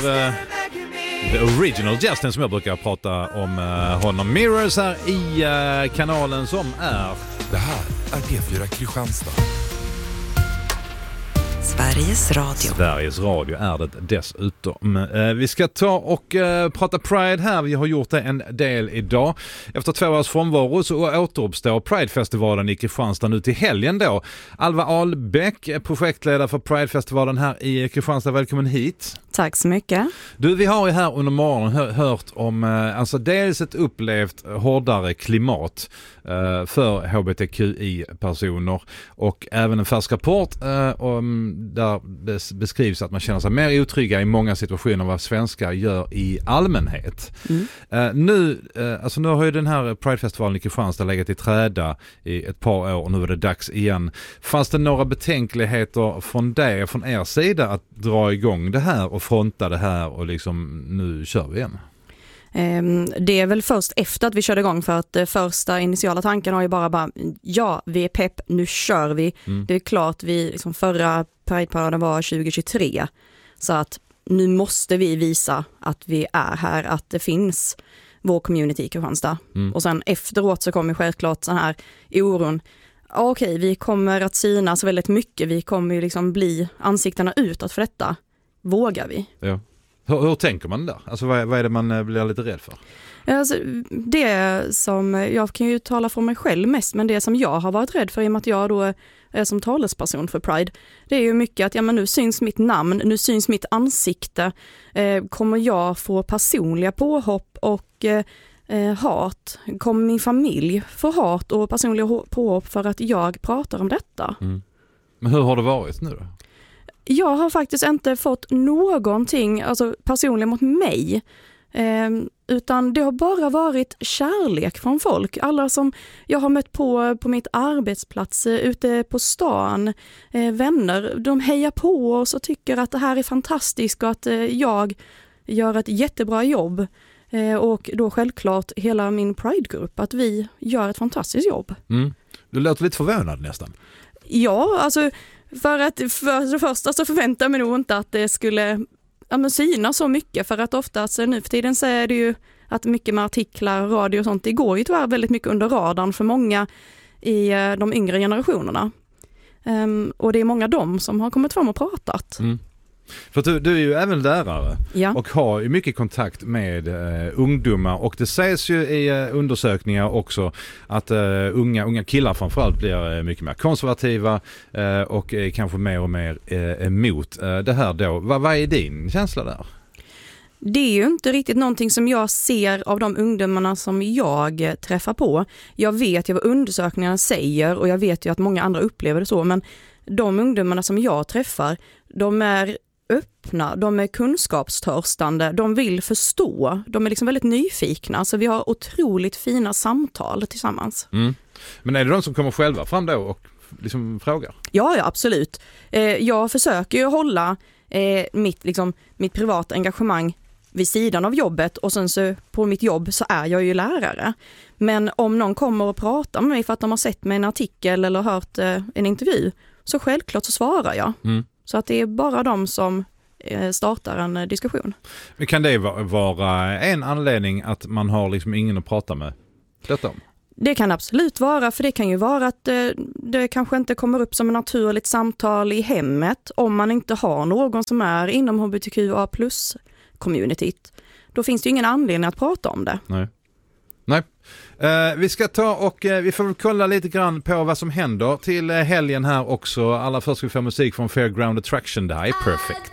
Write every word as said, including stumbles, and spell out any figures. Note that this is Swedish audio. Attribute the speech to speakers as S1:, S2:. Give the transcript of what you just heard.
S1: uh, The Original Justin, som jag brukar prata om uh, honom. Mirrors här i uh, kanalen som är...
S2: Det här är P fyra Kristianstad.
S3: Sveriges Radio.
S1: Sveriges Radio är det dessutom. Eh, vi ska ta och eh, prata Pride här. Vi har gjort det en del idag. Efter två års frånvaro så återuppstår Pride-festivalen i Kristianstad nu till helgen då. Alva Ahlbäck, projektledare för Pride-festivalen här i Kristianstad. Välkommen hit.
S4: Tack så mycket.
S1: Du, vi har ju här under morgonen hör, hört om eh, alltså dels ett upplevt hårdare klimat eh, för H B T Q I-personer och även en färsk rapport eh, om, där bes, beskrivs att man känner sig mer otrygga i många situationer än vad svenskar gör i allmänhet. Mm. Eh, nu, eh, alltså nu har ju den här Pride-festivalen i Kristianstad legat i träda i ett par år och nu är det dags igen. Fanns det några betänkligheter från dig, från er sida att dra igång det här och fronta det här och liksom nu kör vi igen?
S4: Det är väl först efter att vi körde igång, för att första initiala tanken har ju bara bara ja, vi är pepp, nu kör vi. Mm. Det är klart, vi liksom förra Pride-paraden var tjugo tjugotre, så att nu måste vi visa att vi är här, att det finns vår community i Kristianstad. Mm. Och sen efteråt så kommer självklart så här oron. Okej, vi kommer att synas väldigt mycket, vi kommer ju liksom bli ansiktena utåt för detta. Vågar vi?
S1: Ja. Hur, hur tänker man där? Alltså vad, vad är det man blir lite rädd för?
S4: Alltså, det som, jag kan ju tala för mig själv mest, men det som jag har varit rädd för i och med att jag då är som talesperson för Pride, det är ju mycket att ja, men nu syns mitt namn, nu syns mitt ansikte. Eh, kommer jag få personliga påhopp och eh, hat? Kommer min familj få hat och personliga påhopp för att jag pratar om detta?
S1: Mm. Men hur har det varit nu då?
S4: Jag har faktiskt inte fått någonting alltså personligen mot mig, eh, utan det har bara varit kärlek från folk. Alla som jag har mött på på mitt arbetsplats, ute på stan, eh, vänner, de hejar på oss och tycker att det här är fantastiskt och att eh, jag gör ett jättebra jobb. Eh, och då självklart hela min Pride-grupp, att vi gör ett fantastiskt jobb.
S1: Mm. Du låter lite förvånad nästan.
S4: Ja, alltså... För att för det första så förväntar jag mig nog inte att det skulle ja, men synas så mycket, för att oftast nu för tiden så är det ju att mycket med artiklar, radio och sånt, det går ju tyvärr väldigt mycket under radarn för många i de yngre generationerna. Um, och det är många de som har kommit fram och pratat. Mm.
S1: För du, du är ju även lärare, ja, och har ju mycket kontakt med uh, ungdomar, och det sägs ju i uh, undersökningar också att uh, unga, unga killar framförallt blir uh, mycket mer konservativa uh, och uh, kanske mer och mer uh, emot uh, det här då. Va, vad är din känsla där?
S4: Det är ju inte riktigt någonting som jag ser av de ungdomarna som jag träffar på. Jag vet ju vad undersökningarna säger och jag vet ju att många andra upplever det så, men de ungdomarna som jag träffar, de är öppna, de är kunskapstörstande, de vill förstå, de är liksom väldigt nyfikna, så vi har otroligt fina samtal tillsammans.
S1: Mm. Men är det de som kommer själva fram då och liksom frågar?
S4: Ja, ja, absolut. Eh, jag försöker ju hålla eh, mitt, liksom, mitt privata engagemang vid sidan av jobbet, och sen så på mitt jobb så är jag ju lärare. Men om någon kommer och pratar med mig för att de har sett mig en artikel eller hört eh, en intervju, så självklart så svarar jag. Mm. Så att det är bara de som startar en diskussion.
S1: Men kan det vara en anledning att man har liksom ingen att prata med detta om?
S4: Det kan absolut vara, för det kan ju vara att det, det kanske inte kommer upp som ett naturligt samtal i hemmet om man inte har någon som är inom H B T Q A plus-communityt. Då finns det ju ingen anledning att prata om det.
S1: Nej. Nej. Uh, vi ska ta och uh, vi får kolla lite grann på vad som händer till uh, helgen här också. Alla först ska vi få musik från Fairground Attraction. Det här är Perfect.